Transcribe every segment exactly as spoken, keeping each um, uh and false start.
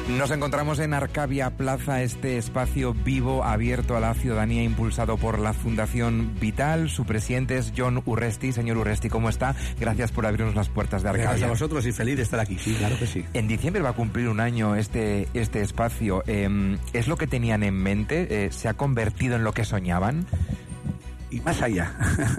Nos encontramos en Arcavia Plaza, este espacio vivo, abierto a la ciudadanía, impulsado por la Fundación Vital. Su presidente es Jon Urresti. Señor Urresti, ¿cómo está? Gracias por abrirnos las puertas de Arcavia. Gracias a vosotros y feliz de estar aquí. Sí, claro que sí. En diciembre va a cumplir un año este, este espacio. Eh, ¿Es lo que tenían en mente? Eh, ¿Se ha convertido en lo que soñaban? Y más allá.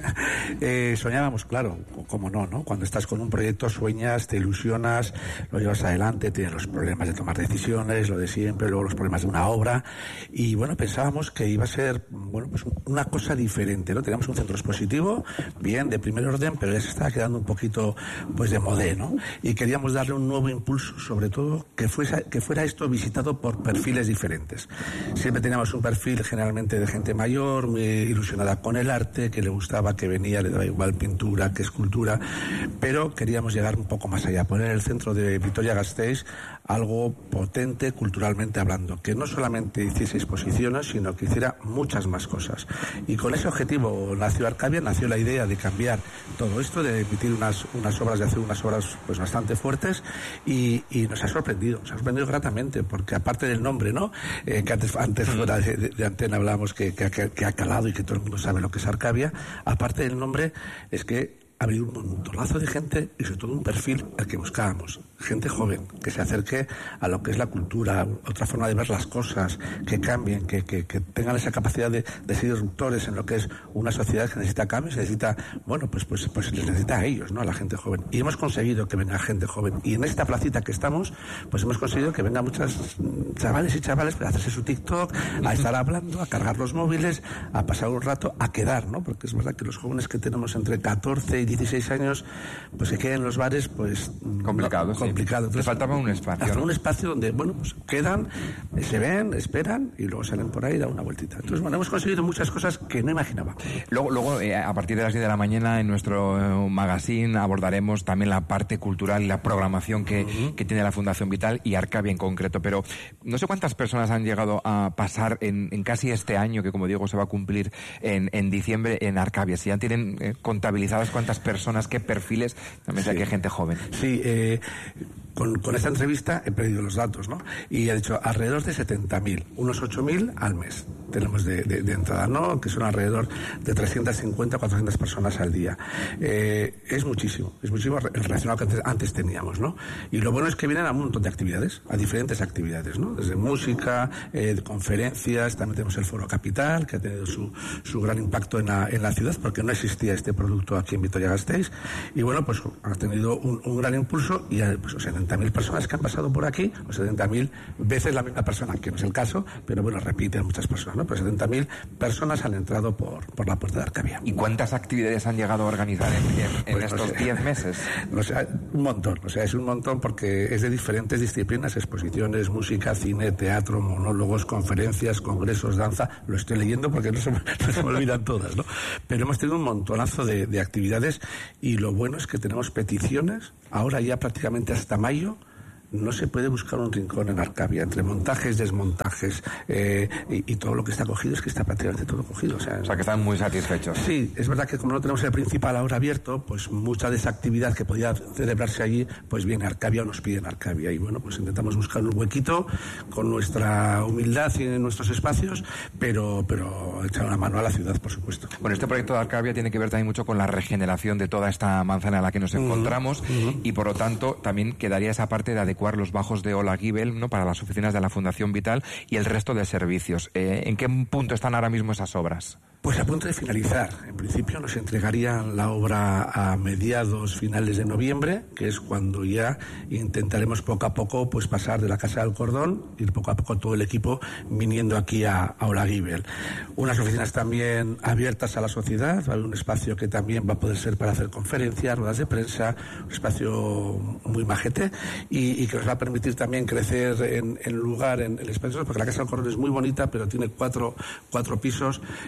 eh, soñábamos, claro, cómo no, ¿no? Cuando estás con un proyecto sueñas, te ilusionas, lo llevas adelante, tienes los problemas de tomar decisiones, lo de siempre, luego los problemas de una obra, y bueno, pensábamos que iba a ser, bueno, pues una cosa diferente, ¿no? Teníamos un centro expositivo, bien, de primer orden, pero ya se estaba quedando un poquito, pues, de modé, ¿no? Y queríamos darle un nuevo impulso, sobre todo, que fuese, que fuera esto visitado por perfiles diferentes. Siempre teníamos un perfil generalmente de gente mayor, muy ilusionada con él, el arte, que le gustaba, que venía, le daba igual pintura que escultura, pero queríamos llegar un poco más allá, poner en el centro de Vitoria-Gasteiz algo potente culturalmente hablando, que no solamente hiciese exposiciones, sino que hiciera muchas más cosas. Y con ese objetivo nació Arcavia, nació la idea de cambiar todo esto, de emitir unas, unas obras, de hacer unas obras pues bastante fuertes, y, y nos ha sorprendido, nos ha sorprendido gratamente, porque aparte del nombre, ¿no? Eh, que antes, antes fuera de, de, de antena hablábamos que, que, que ha calado y que todo el mundo sabe lo que es Arcavia, aparte del nombre, es que ha habido un montonazo de gente y sobre todo un perfil al que buscábamos. Gente joven, que se acerque a lo que es la cultura, otra forma de ver las cosas, que cambien, que, que, que tengan esa capacidad de, de ser disruptores en lo que es una sociedad que necesita cambios, necesita, bueno, pues, pues, pues les necesita a ellos, ¿no? A la gente joven. Y hemos conseguido que venga gente joven. Y en esta placita que estamos, pues hemos conseguido que vengan muchos chavales y chavales para hacerse su TikTok, a estar hablando, a cargar los móviles, a pasar un rato, a quedar, ¿no? Porque es verdad que los jóvenes que tenemos entre catorce y dieciséis años, pues se quedan en los bares, pues complicado, no, sí. complicado. Le faltaba un espacio, hacer ¿no? un espacio donde, bueno, pues quedan, se ven, esperan y luego salen por ahí y dan una vueltita. Entonces, bueno, hemos conseguido muchas cosas que no imaginaba. Luego, luego eh, a partir de las diez de la mañana en nuestro eh, magazine abordaremos también la parte cultural y la programación que, uh-huh. que tiene la Fundación Vital y Arcavia en concreto, pero no sé cuántas personas han llegado a pasar en, en casi este año, que como digo se va a cumplir en, en diciembre en Arcavia. Si ya tienen eh, contabilizadas cuántas personas, qué perfiles, también sé sí. que hay gente joven. Sí, eh, con, con esta entrevista he perdido los datos, ¿no? Y ha dicho alrededor de setenta mil, unos ocho mil al mes tenemos de, de, de entrada, ¿no? Que son alrededor de trescientas cincuenta, cuatrocientas personas al día. Eh, es muchísimo, es muchísimo en relación a lo que antes, antes teníamos, ¿no? Y lo bueno es que vienen a un montón de actividades, a diferentes actividades, ¿no? Desde música, eh, conferencias, también tenemos el Foro Capital, que ha tenido su, su gran impacto en la, en la ciudad, porque no existía este producto aquí en Vitoria-Gasteiz, y bueno, pues ha tenido un, un gran impulso, y hay pues setenta mil personas que han pasado por aquí, o setenta mil veces la misma persona, que no es el caso, pero bueno, repiten muchas personas, ¿no? Pero setenta mil personas han entrado por, por la puerta de Arcavia. ¿Y cuántas actividades han llegado a organizar en, en, en pues estos diez no meses? No sé, un montón, o sea, es un montón porque es de diferentes disciplinas, exposiciones, música, cine, teatro, monólogos, conferencias, congresos, danza, lo estoy leyendo porque no se me, no se me olvidan todas, ¿no? Pero hemos tenido un montonazo de, de actividades, y lo bueno es que tenemos peticiones, ahora ya prácticamente hasta mayo. No se puede buscar un rincón en Arcavia, entre montajes, desmontajes, eh, y, y todo lo que está cogido es que está prácticamente todo cogido. O sea, o sea, que están muy satisfechos. Sí, es verdad que como no tenemos el principal ahora abierto, pues mucha de esa actividad que podía celebrarse allí, pues viene a Arcavia o nos piden Arcavia. Y bueno, pues intentamos buscar un huequito con nuestra humildad y en nuestros espacios, pero, pero echar una mano a la ciudad, por supuesto. Bueno, este proyecto de Arcavia tiene que ver también mucho con la regeneración de toda esta manzana en la que nos encontramos, uh-huh. Uh-huh. y por lo tanto también quedaría esa parte de adecuar los bajos de Olaguibel, ¿no?, para las oficinas de la Fundación Vital y el resto de servicios. Eh, ¿En qué punto están ahora mismo esas obras? Pues a punto de finalizar. En principio nos entregarían la obra a mediados, finales de noviembre, que es cuando ya intentaremos poco a poco pues pasar de la Casa del Cordón, ir poco a poco todo el equipo viniendo aquí a, a Olaguibel. Unas oficinas también abiertas a la sociedad, va a haber un espacio que también va a poder ser para hacer conferencias, ruedas de prensa, un espacio muy majete, y, y que nos va a permitir también crecer en, en lugar, en el espacio, porque la Casa del Cordón es muy bonita, pero tiene cuatro, cuatro pisos, eh,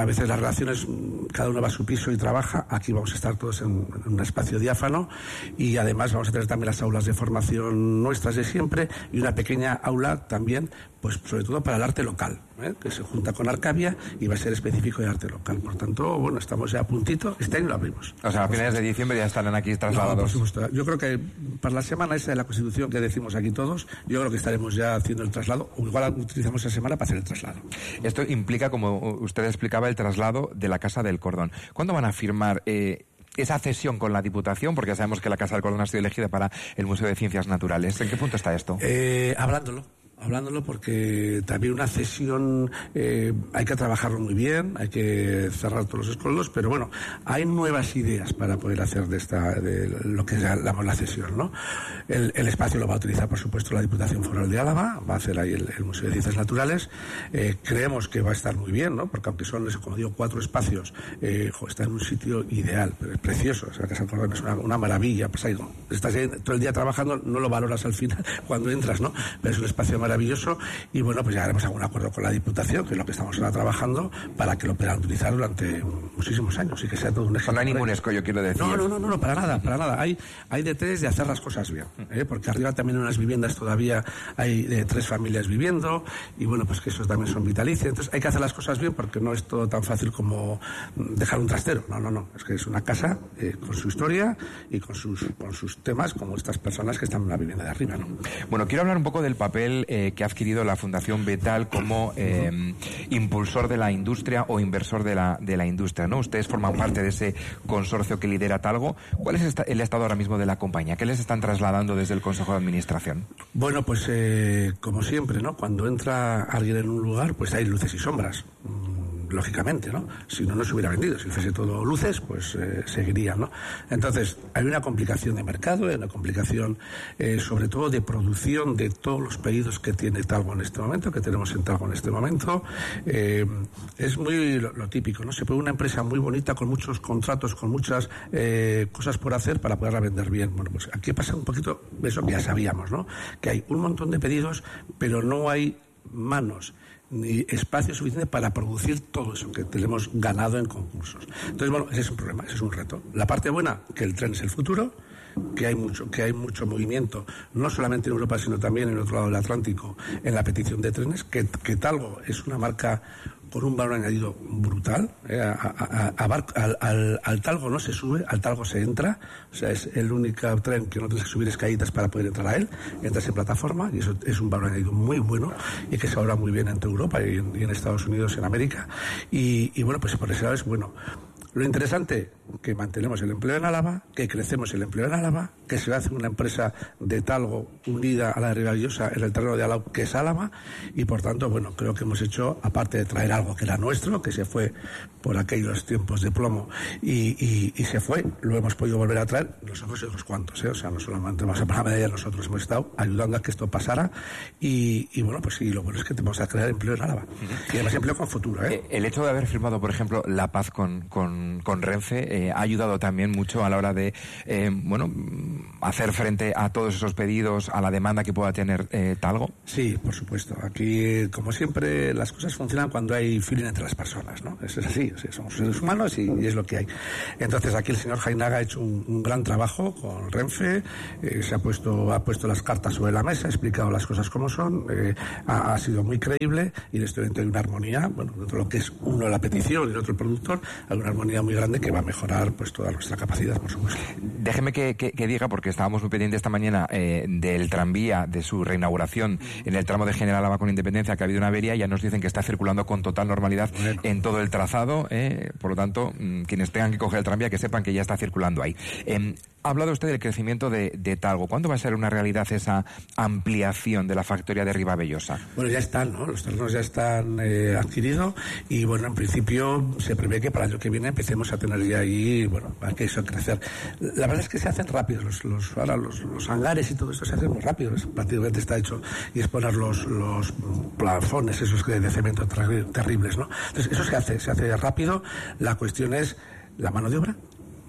veces las relaciones, cada uno va a su piso y trabaja. Aquí vamos a estar todos en, en un espacio diáfano, y además vamos a tener también las aulas de formación nuestras de siempre y una pequeña aula también, pues sobre todo para el arte local, ¿eh? que se junta con Arcavia y va a ser específico de arte local. Por tanto, bueno, estamos ya a puntito. Este año lo abrimos. O sea, a finales de diciembre ya estarán aquí trasladados. No, por supuesto. Yo creo que para la semana esa de la Constitución que decimos aquí todos, yo creo que estaremos ya haciendo el traslado, o igual utilizamos esa semana para hacer el traslado. Esto implica, como usted explicaba, el traslado de la Casa del Cordón. ¿Cuándo van a firmar eh, esa cesión con la Diputación? Porque ya sabemos que la Casa del Cordón ha sido elegida para el Museo de Ciencias Naturales. ¿En qué punto está esto? Eh, hablándolo. Hablándolo porque también una cesión eh, hay que trabajarlo muy bien, hay que cerrar todos los escollos, pero bueno, hay nuevas ideas para poder hacer de esta de lo que llamamos la cesión, ¿no? El, el espacio lo va a utilizar, por supuesto, la Diputación Foral de Álava, va a hacer ahí el, el Museo de Ciencias Naturales. Eh, creemos que va a estar muy bien, ¿no? Porque aunque son, como digo, cuatro espacios, eh, jo, está en un sitio ideal, pero es precioso. O sea, que San Cordón es una, una maravilla. Pues ahí, ¿no? Estás ahí todo el día trabajando, no lo valoras al final cuando entras, ¿no? Pero es un espacio maravilloso. maravilloso y bueno, pues ya haremos algún acuerdo con la Diputación, que es lo que estamos ahora trabajando, para que lo puedan utilizar durante muchísimos años y que sea todo un éxito. No hay ningún escollo, quiero decir. No, no, no, no, para nada, para nada. Hay, hay de tres de hacer las cosas bien, ¿eh? Porque arriba también en unas viviendas todavía hay de tres familias viviendo y bueno, pues que esos también son vitalicios. Entonces hay que hacer las cosas bien porque no es todo tan fácil como dejar un trastero. No, no, no. Es que es una casa eh, con su historia y con sus, con sus temas, como estas personas que están en la vivienda de arriba, ¿no? Bueno, quiero hablar un poco del papel eh, que ha adquirido la Fundación Betal como eh, impulsor de la industria o inversor de la, de la industria, ¿no? Ustedes forman parte de ese consorcio que lidera Talgo. ¿Cuál es el estado ahora mismo de la compañía? ¿Qué les están trasladando desde el Consejo de Administración? Bueno, pues eh, como siempre, ¿no? Cuando entra alguien en un lugar, pues hay luces y sombras. Lógicamente, ¿no? Si no, no se hubiera vendido. Si fuese todo luces, pues eh, seguiría, ¿no? Entonces, hay una complicación de mercado, hay una complicación eh, sobre todo de producción de todos los pedidos que tiene Talgo en este momento, que tenemos en Talgo en este momento. Eh, es muy lo, lo típico, ¿no? Se puede una empresa muy bonita con muchos contratos, con muchas eh, cosas por hacer para poderla vender bien. Bueno, pues aquí pasa un poquito eso que ya sabíamos, ¿no? Que hay un montón de pedidos, pero no hay manos ni espacio suficiente para producir todo eso que tenemos ganado en concursos. Entonces, bueno, ese es un problema, ese es un reto. La parte buena, que el tren es el futuro, que hay mucho, que hay mucho movimiento, no solamente en Europa, sino también en el otro lado del Atlántico, en la petición de trenes, que, que Talgo es una marca con un valor añadido brutal. Eh, a, a, a bar, al, al, al Talgo no se sube, al Talgo se entra. O sea, es el único tren que no tienes que subir escaleritas para poder entrar a él. Entras en plataforma y eso es un valor añadido muy bueno y que se habla muy bien en toda Europa y en, y en Estados Unidos, en América. Y, y bueno, pues por ese lado es bueno. Lo interesante, que mantenemos el empleo en Álava, que crecemos el empleo en Álava, que se hace una empresa de Talgo unida a la de Ribavillosa en el terreno de Álava, que es Álava, y por tanto, bueno, creo que hemos hecho, aparte de traer algo que era nuestro, que se fue por aquellos tiempos de plomo y, y, y se fue, lo hemos podido volver a traer nosotros y otros cuantos, ¿eh? O sea, no solamente vamos a poner la medalla, nosotros hemos estado ayudando a que esto pasara y, y bueno, pues sí, lo bueno es que te vamos a crear empleo en Álava. Y además empleo con futuro, ¿eh? El hecho de haber firmado, por ejemplo, la paz con, con con Renfe eh, ha ayudado también mucho a la hora de eh, bueno hacer frente a todos esos pedidos, a la demanda que pueda tener eh, Talgo. Sí, por supuesto. Aquí, como siempre, las cosas funcionan cuando hay feeling entre las personas, ¿no? Eso es así, o sea, somos seres humanos y, y es lo que hay. Entonces aquí el señor Jainaga ha hecho un, un gran trabajo con Renfe, eh, se ha puesto ha puesto las cartas sobre la mesa, ha explicado las cosas como son, eh, ha, ha sido muy creíble y en esto hay una armonía, bueno, dentro de lo que es uno la petición y el otro el productor, hay una armonía muy grande que va a mejorar pues toda nuestra capacidad, por supuesto. Déjeme que, que, que diga, porque estábamos muy pendientes esta mañana eh, del tranvía, de su reinauguración en el tramo de General Álava con Independencia, que ha habido una avería, ya nos dicen que está circulando con total normalidad bueno. en todo el trazado, eh, por lo tanto, mmm, quienes tengan que coger el tranvía que sepan que ya está circulando ahí. Eh, Ha hablado usted del crecimiento de, de Talgo. ¿Cuándo va a ser una realidad esa ampliación de la factoría de Ribavillosa? Bueno, ya están, ¿no? Los terrenos ya están eh, adquiridos y, bueno, en principio se prevé que para el año que viene empecemos a tener ya ahí, bueno, a que eso crecer. La verdad es que se hacen rápidos. Los, los, ahora los, los hangares y todo esto se hacen muy rápido. Prácticamente está hecho y es poner los, los plafones esos de, de cemento ter- terribles, ¿no? Entonces, eso se hace, se hace rápido. La cuestión es la mano de obra.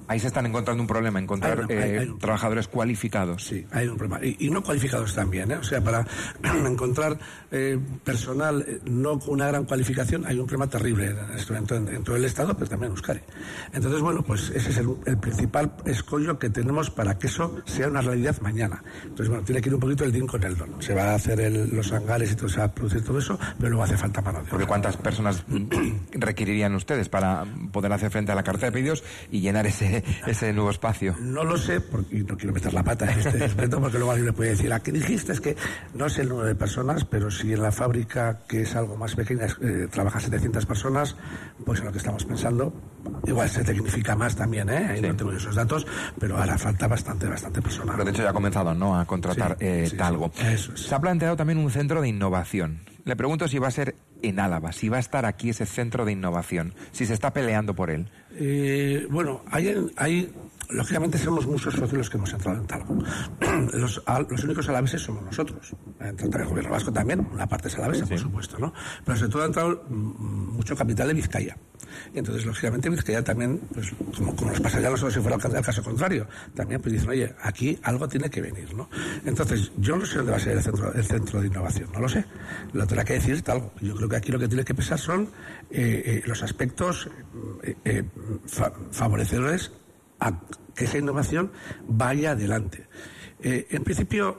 Ahí se están encontrando un problema, encontrar hay una, hay, hay eh, trabajadores cualificados. Sí, hay un problema. Y, y no cualificados también, ¿eh? O sea, para encontrar eh, personal eh, no con una gran cualificación hay un problema terrible en este momento en, en todo el Estado, pero también en Euskadi. Entonces, bueno, pues ese es el, el principal escollo que tenemos para que eso sea una realidad mañana. Entonces, bueno, tiene que ir un poquito el din con el don. Se va a hacer el, los hangares y todo, se va a producir todo eso, pero luego hace falta mano de obra. Porque ¿cuántas personas requerirían ustedes para poder hacer frente a la carta de pedidos y llenar ese ese nuevo espacio? No lo sé, porque, y no quiero meter la pata en este aspecto, porque luego alguien le puede decir, ¿a qué dijiste? Es que no sé el número de personas, pero si en la fábrica, que es algo más pequeña, eh, trabajan setecientas personas, pues en lo que estamos pensando, igual se tecnifica más también, ¿eh? Ahí sí. No tengo esos datos, pero hará falta bastante, bastante personal. Pero de hecho ya ha comenzado, ¿no?, a contratar sí, eh, sí, Talgo. Sí, eso es. Se ha planteado también un centro de innovación. Le pregunto si va a ser en Álava, si va a estar aquí ese centro de innovación, si se está peleando por él. Eh, bueno, hay, hay, lógicamente somos muchos socios los que hemos entrado en Talgo. Los, los únicos alaveses somos nosotros. Entra el gobierno vasco también, una parte es alavesa, sí, por supuesto, ¿no? Pero sobre todo ha entrado mucho capital de Vizcaya. Y entonces, lógicamente, Vizcaya también, pues, como, como nos pasaría a nosotros si fuera el caso contrario, también pues dicen, oye, aquí algo tiene que venir, ¿no? Entonces, yo no sé dónde va a ser el centro, el centro de innovación, no lo sé. Lo tendrá que decir Talgo. Yo creo que aquí lo que tiene que pesar son eh, eh, los aspectos eh, eh, fa favorecedores a que esa innovación vaya adelante. Eh, en principio,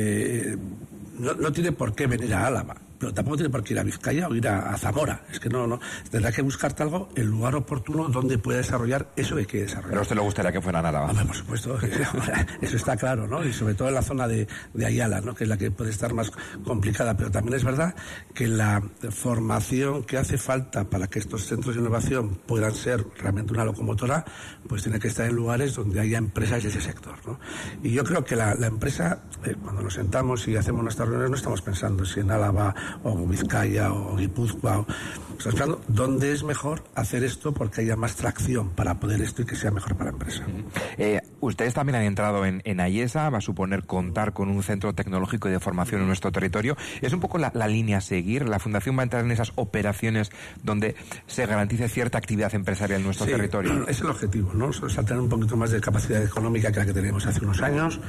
eh, no, no tiene por qué venir a Álava, pero tampoco tiene por qué ir a Vizcaya o ir a, a Zamora. Es que no, no. Tendrá que buscarte algo, el lugar oportuno donde pueda desarrollar eso que quiere desarrollar. Pero a usted le gustaría que fuera en Álava. Hombre, por supuesto. Eso está claro, ¿no? Y sobre todo en la zona de, de Ayala, ¿no?, que es la que puede estar más complicada. Pero también es verdad que la formación que hace falta para que estos centros de innovación puedan ser realmente una locomotora, pues tiene que estar en lugares donde haya empresas de ese sector, ¿no? Y yo creo que la, la empresa, eh, cuando nos sentamos y hacemos nuestras reuniones, no estamos pensando si en Álava o Vizcaya o Guipúzcoa, o, estamos pensando dónde es mejor hacer esto porque haya más tracción para poder esto y que sea mejor para la empresa. Eh, ustedes también han entrado en, en Ayesa, va a suponer contar con un centro tecnológico y de formación en nuestro territorio. Es un poco la, la línea a seguir. La Fundación va a entrar en esas operaciones donde se garantice cierta actividad empresarial en nuestro sí, territorio. Es el objetivo, ¿no? O sea, tener un poquito más de capacidad económica que la que teníamos hace unos años.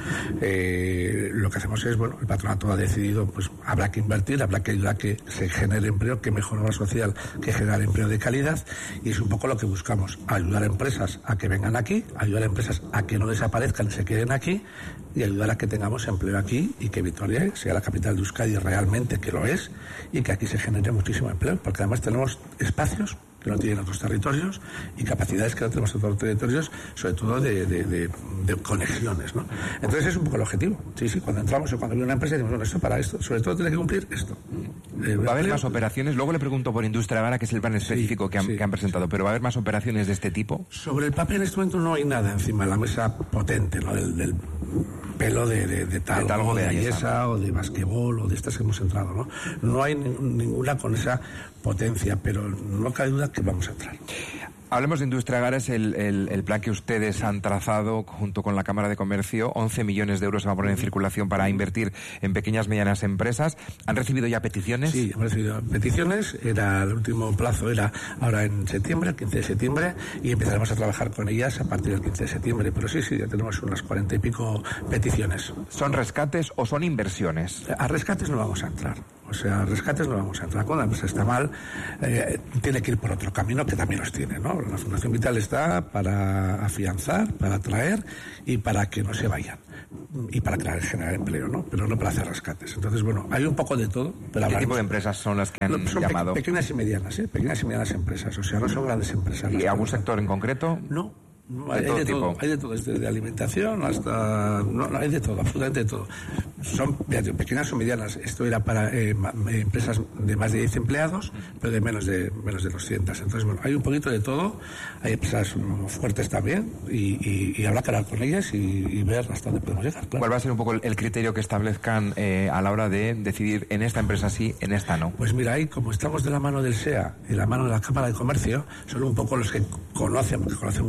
Eh, lo que hacemos es, bueno, el patronato ha decidido, pues habrá que invertir, habrá que ayudar a que se genere empleo, que mejore la social, que generar empleo de calidad, y es un poco lo que buscamos, ayudar a empresas a que vengan aquí, ayudar a empresas a que no desaparezcan y se queden aquí, y ayudar a que tengamos empleo aquí y que Vitoria sea la capital de Euskadi realmente, que lo es, y que aquí se genere muchísimo empleo, porque además tenemos espacios que no tienen otros territorios y capacidades que no tenemos en otros territorios, sobre todo de, de, de, de conexiones, ¿no? Entonces es un poco el objetivo. Sí, sí, cuando entramos o cuando viene una empresa decimos, bueno, esto para esto, sobre todo tiene que cumplir esto. Eh, ¿Va a haber más operaciones? Luego le pregunto por Industria Gara, que es el plan específico sí, que, han, sí, que han presentado, pero ¿va a haber más operaciones de este tipo? Sobre el papel en este momento no hay nada encima de la mesa potente, ¿no? Del, del pelo de, de, de Talgo, de, Talgo, de, de Ayesa o de basquetbol o de estas que hemos entrado, ¿no? No hay ninguna con esa potencia, pero no cabe duda que vamos a entrar. Hablemos de Industria Gara, es el, el, el plan que ustedes han trazado junto con la Cámara de Comercio. once millones de euros se van a poner en circulación para invertir en pequeñas y medianas empresas. ¿Han recibido ya peticiones? Sí, hemos recibido peticiones. Era, el último plazo era ahora en septiembre, el quince de septiembre, y empezaremos a trabajar con ellas a partir del quince de septiembre. Pero sí, sí, ya tenemos unas cuarenta y pico peticiones. ¿Son rescates o son inversiones? A rescates no vamos a entrar. O sea, a rescates no vamos a entrar. Cuando la empresa está mal, eh, tiene que ir por otro camino que también los tiene, ¿no? La Fundación Vital está para afianzar, para atraer y para que no se vayan. Y para crear, generar empleo, ¿no? Pero no para hacer rescates. Entonces, bueno, hay un poco de todo. Pero ¿qué tipo de empresas son las que han no, son llamado? Pe pequeñas y medianas, ¿eh? Pequeñas y medianas empresas. O sea, no son grandes empresas. ¿Y algún sector en concreto? No. No, hay, de hay, de todo, hay de todo, desde de alimentación hasta... No, no, hay de todo, absolutamente de todo. Son pequeñas o medianas. Esto era para eh, empresas de más de diez empleados, pero de menos de menos de doscientas. Entonces, bueno, hay un poquito de todo. Hay empresas fuertes también y, y, y habrá que hablar con ellas y, y ver hasta dónde podemos llegar. Claro. ¿Cuál va a ser un poco el, el criterio que establezcan eh, a la hora de decidir en esta empresa sí, en esta no? Pues mira, ahí como estamos de la mano del S E A y de la mano de la Cámara de Comercio, son un poco los que conocen, porque conocen mucho mejor en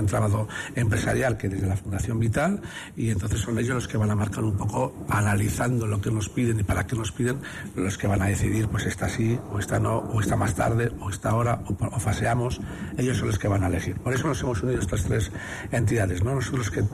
entramado empresarial que desde la Fundación Vital, y entonces son ellos los que van a marcar un poco, analizando lo que nos piden y para qué nos piden, los que van a decidir, pues esta sí, o esta no, o esta más tarde, o esta hora, o, o faseamos. Ellos son los que van a elegir. Por eso nos hemos unido estas tres entidades, ¿no? Nosotros que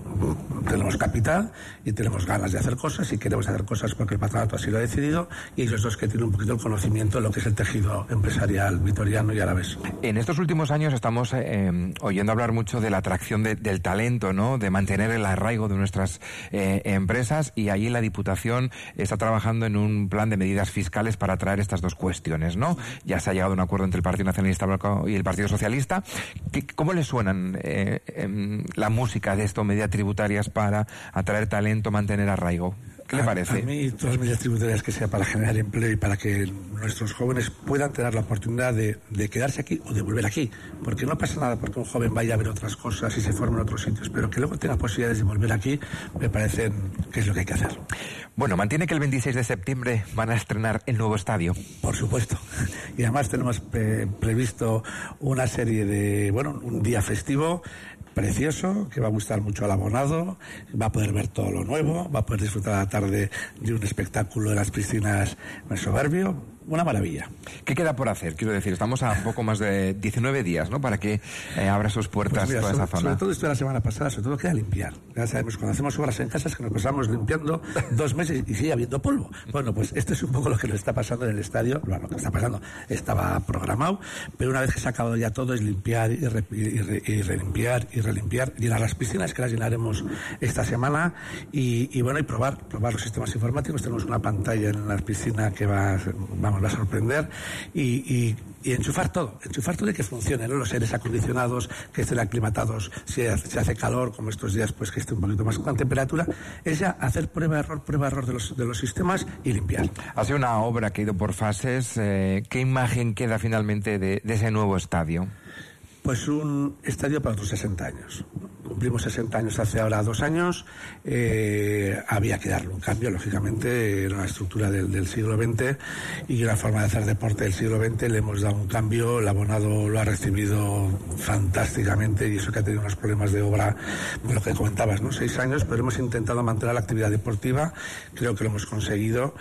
tenemos capital y tenemos ganas de hacer cosas y queremos hacer cosas porque el patronato así lo ha decidido, y ellos dos que tienen un poquito el conocimiento de lo que es el tejido empresarial vitoriano y alavés. En estos últimos años estamos eh, oyendo hablar mucho de la atracción de, del talento, ¿no? De mantener el arraigo de nuestras eh, empresas, y ahí la Diputación está trabajando en un plan de medidas fiscales para atraer estas dos cuestiones, ¿no? Ya se ha llegado a un acuerdo entre el Partido Nacionalista y el Partido Socialista. ¿Cómo le suenan eh, eh, la música de esto, medidas tributarias para atraer talento, mantener arraigo? ¿Qué le parece? A, a mí, todas las medidas tributarias que sea para generar empleo y para que nuestros jóvenes puedan tener la oportunidad de, de quedarse aquí o de volver aquí. Porque no pasa nada porque un joven vaya a ver otras cosas y se forme en otros sitios, pero que luego tenga posibilidades de volver aquí, me parecen que es lo que hay que hacer. Bueno, mantiene que el veintiséis de septiembre van a estrenar el nuevo estadio. Por supuesto. Y además tenemos pre- previsto una serie de, bueno, un día festivo precioso, que va a gustar mucho al abonado, va a poder ver todo lo nuevo, va a poder disfrutar a la tarde de un espectáculo de las piscinas en Soberbio. Una maravilla. ¿Qué queda por hacer? Quiero decir, estamos a un poco más de diecinueve días, ¿no? Para que eh, abra sus puertas, pues mira, toda sobre, esa zona. Sobre todo esto de la semana pasada, sobre todo queda limpiar. Ya sabemos, cuando hacemos obras en casa es que nos pasamos limpiando dos meses y sigue habiendo polvo. Bueno, pues esto es un poco lo que nos está pasando en el estadio. Bueno, lo que está pasando estaba programado, pero una vez que se ha acabado ya todo es limpiar y, re, y, re, y relimpiar y relimpiar, llenar las piscinas, que las llenaremos esta semana, y, y bueno, y probar, probar los sistemas informáticos. Tenemos una pantalla en la piscina que va, vamos, va a sorprender, y, y, y enchufar todo, enchufar todo y que funcione, ¿no? Los aires acondicionados, que estén aclimatados, si hace, si hace calor, como estos días, pues que esté un poquito más con temperatura. Es ya hacer prueba-error, prueba-error de los, de los sistemas y limpiar. Ha sido una obra que ha ido por fases. Eh, ¿Qué imagen queda finalmente de, de ese nuevo estadio? Pues un estadio para otros sesenta años. Cumplimos sesenta años hace ahora dos años. Eh, había que darle un cambio, lógicamente, era una estructura del, del siglo veinte y una forma de hacer deporte del siglo veinte. Le hemos dado un cambio, el abonado lo ha recibido fantásticamente, y eso que ha tenido unos problemas de obra, de lo que comentabas, ¿no? Seis años, pero hemos intentado mantener la actividad deportiva, creo que lo hemos conseguido,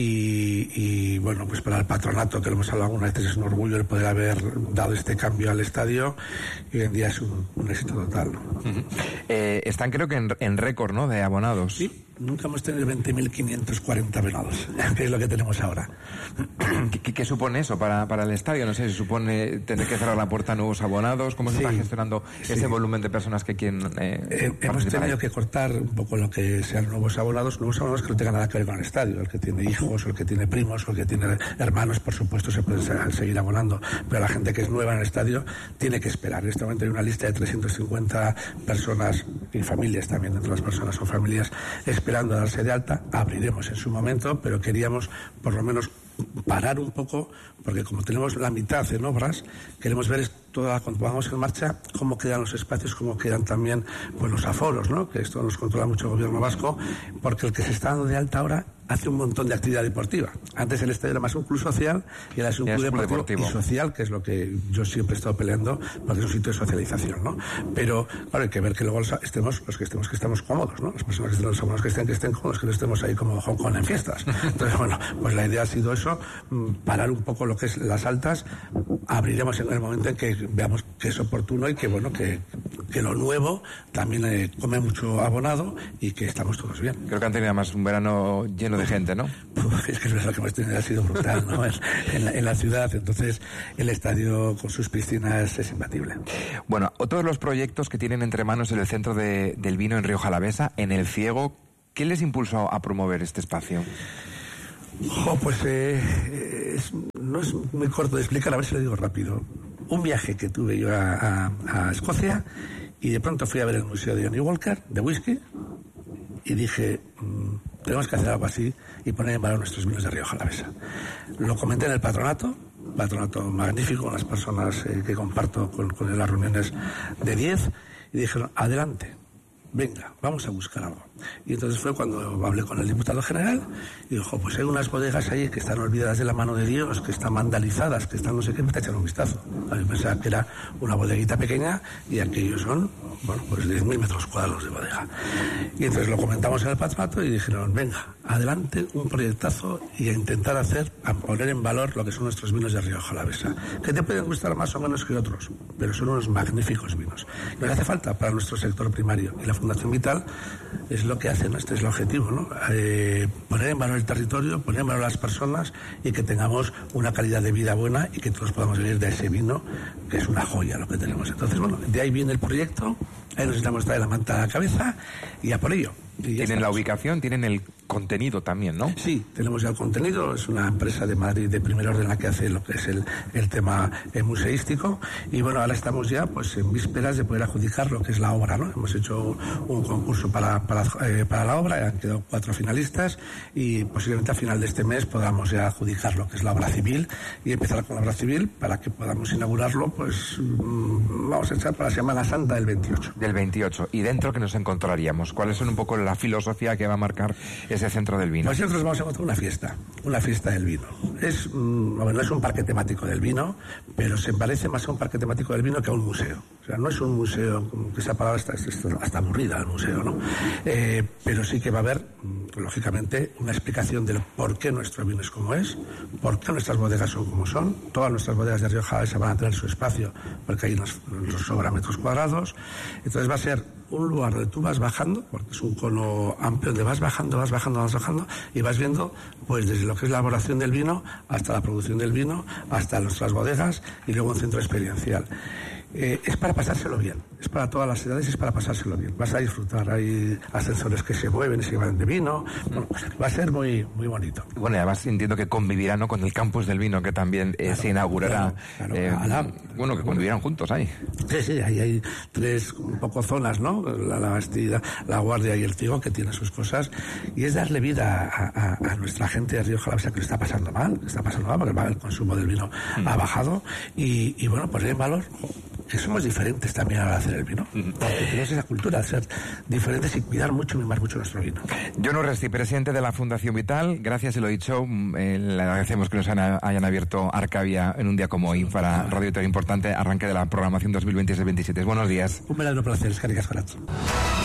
y, y bueno, pues para el patronato, que lo hemos hablado algunas veces, es un orgullo el poder haber dado este cambio al estadio, y hoy en día es un, un éxito total, ¿no? Uh-huh. Eh, están creo que en, en récord, ¿no?, de abonados. Sí, nunca hemos tenido veinte mil quinientos cuarenta abonados, que es lo que tenemos ahora. ¿Qué, qué, qué supone eso para, para el estadio? No sé, si supone tener que cerrar la puerta a nuevos abonados. ¿Cómo se sí, está gestionando sí. ese volumen de personas que quieren eh, eh, Hemos tenido ahí? que cortar un poco lo que sean nuevos abonados, nuevos abonados que no tengan nada que ver con el estadio. El que tiene hijos, o el que tiene primos, o el que tiene hermanos, por supuesto, se puede seguir abonando. Pero la gente que es nueva en el estadio tiene que esperar. En este momento hay una lista de trescientas cincuenta personas y familias también, entre las personas o familias, esperando a darse de alta. Abriremos en su momento, pero queríamos por lo menos parar un poco, porque como tenemos la mitad en obras, queremos ver toda, cuando pongamos en marcha, cómo quedan los espacios, cómo quedan también pues los aforos, ¿no? Que esto nos controla mucho el gobierno vasco, porque el que se está dando de alta ahora hace un montón de actividad deportiva. Antes el estadio era más un club social, y ahora es un club deportivo, deportivo y social, que es lo que yo siempre he estado peleando, porque es un sitio de socialización, ¿no? Pero claro, hay que ver que luego estemos, los que estemos, que estemos cómodos, ¿no? Las personas que estén, los abonados que estén, que estén cómodos, que no estemos ahí como Hong Kong en fiestas. Entonces, bueno, pues la idea ha sido eso, parar un poco lo que es las altas. Abriremos en el momento en que veamos que es oportuno y que, bueno, que, que lo nuevo también eh, come mucho abonado y que estamos todos bien. Creo que han tenido además un verano lleno de gente, ¿no? Es que es verdad que hemos tenido, ha sido brutal, ¿no? en, en, la, en la ciudad, entonces el estadio con sus piscinas es imbatible. Bueno, otro de los proyectos que tienen entre manos el Centro de, del Vino en Rioja Alavesa, en El Ciego, ¿qué les impulsó a promover este espacio? Oh, pues eh, es, no es muy corto de explicar, a ver si lo digo rápido. Un viaje que tuve yo a, a, a Escocia, y de pronto fui a ver el museo de Johnny Walker, de whisky, y dije, mmm, tenemos que hacer algo así y poner en valor nuestros vinos de Rioja Alavesa. Lo comenté en el patronato, patronato magnífico, con las personas eh, que comparto con, con las reuniones de diez, y dijeron, adelante, venga, vamos a buscar algo. Y entonces fue cuando hablé con el diputado general y dijo, pues hay unas bodegas ahí que están olvidadas de la mano de Dios, que están vandalizadas, que están no sé qué, me está echando un vistazo. A mí pensaba que era una bodeguita pequeña y aquellos son, bueno, pues diez mil metros cuadrados de bodega. Y entonces lo comentamos en el patronato y dijeron, venga, adelante, un proyectazo y a intentar hacer, a poner en valor lo que son nuestros vinos de Rioja Alavesa, que te pueden gustar más o menos que otros, pero son unos magníficos vinos. Nos hace falta para nuestro sector primario y la Fundación Vital es lo que hace, ¿no? Este es el objetivo, ¿no? Eh, poner en valor el territorio, poner en valor las personas y que tengamos una calidad de vida buena y que todos podamos vivir de ese vino, que es una joya lo que tenemos. Entonces, bueno, de ahí viene el proyecto, ahí nos estamos traer la manta a la cabeza y a por ello. Tienen estamos. La ubicación, tienen el contenido también, ¿no? Sí, tenemos ya el contenido. Es una empresa de Madrid de primer orden la que hace lo que es el, el tema eh, museístico. Y bueno, ahora estamos ya pues en vísperas de poder adjudicar lo que es la obra, ¿no? Hemos hecho un concurso para, para, eh, para la obra, han quedado cuatro finalistas y posiblemente a final de este mes podamos ya adjudicar lo que es la obra civil y empezar con la obra civil para que podamos inaugurarlo, pues mmm, vamos a echar para la Semana Santa del veintiocho. Del veintiocho. ¿Y dentro qué nos encontraríamos? ¿Cuáles son un poco la filosofía que va a marcar ese centro del vino? Pues nosotros vamos a encontrar una fiesta, una fiesta del vino. Es, mmm, bueno, no es un parque temático del vino, pero se parece más a un parque temático del vino que a un museo. O sea, no es un museo, que esa palabra está, está, está aburrida, el museo, ¿no? Eh, pero sí que va a haber, lógicamente, una explicación del por qué nuestro vino es como es, por qué nuestras bodegas son como son. Todas nuestras bodegas de Rioja Alavesa van a tener su espacio, porque ahí nos, nos sobra metros cuadrados. Entonces va a ser un lugar donde tú vas bajando, porque es un cono amplio, donde vas bajando, vas bajando, vas bajando, y vas viendo, pues desde lo que es la elaboración del vino, hasta la producción del vino, hasta nuestras bodegas, y luego un centro experiencial. Eh, es para pasárselo bien, es para todas las edades, es para pasárselo bien. Vas a disfrutar, hay ascensores que se mueven y se llevan de vino, bueno, va a ser muy muy bonito. Bueno, y además entiendo que convivirán, ¿no?, con el campus del vino, que también eh, claro, se inaugurará. Claro, claro, eh, la, bueno, que convivirán juntos ahí. Sí, sí, ahí hay tres un poco zonas, ¿no? La, la Bastida, la Guardia y el Trigo, que tienen sus cosas, y es darle vida a, a, a nuestra gente de Rioja Alavesa que lo está pasando mal, que está pasando mal, porque el consumo del vino mm. ha bajado, y, y bueno, poner en valor que somos diferentes también a la hora de hacer el vino. Porque tenemos esa cultura de ser diferentes y cuidar mucho y mimar mucho nuestro vino. John Urresti, presidente de la Fundación Vital, gracias, y lo dicho, eh, le agradecemos que nos hayan, hayan abierto Arcavia en un día como hoy para Radio Tan Importante, arranque de la programación dos mil veintiséis veintisiete. Buenos días. Un verdadero placer, es que